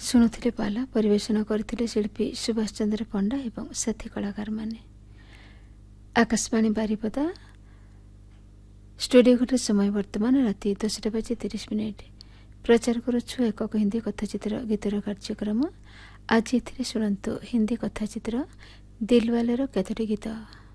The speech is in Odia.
ଶୁଣୁଥିଲେ ପାଲା ପରିବେଷଣ କରିଥିଲେ ଶିଳ୍ପୀ ସୁଭାଷ ଚନ୍ଦ୍ର ପଣ୍ଡା ଏବଂ ସାଥୀ କଳାକାରମାନେ। ଆକାଶବାଣୀ ବାରିପଦା ଷ୍ଟୁଡିଓ ଘରେ ସମୟ ବର୍ତ୍ତମାନ ରାତି 10:30। ପ୍ରଚାର କରୁଛୁ ଏକକ ହିନ୍ଦୀ କଥାଚିତ୍ର ଗୀତର କାର୍ଯ୍ୟକ୍ରମ। ଆଜି ଏଥିରେ ଶୁଣନ୍ତୁ ହିନ୍ଦୀ କଥାଚିତ୍ର ଦିଲୱାଲେର କେତୋଟି ଗୀତ।